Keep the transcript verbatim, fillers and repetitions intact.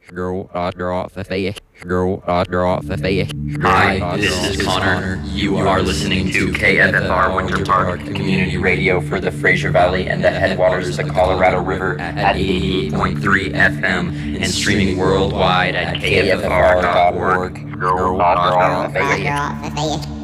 Screw off off the face. Screw off off the face. Hi, this is Connor. You are listening to K F F R Winter Park Community Radio for the Fraser Valley and the headwaters of the Colorado River at eighty-eight point three F M and streaming worldwide at K F F R dot org. Screw off off the face.